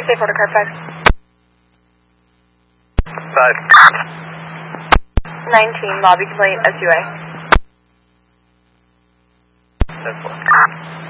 6A Porter Car 5. 19, lobby complaint, SUA. 10-4.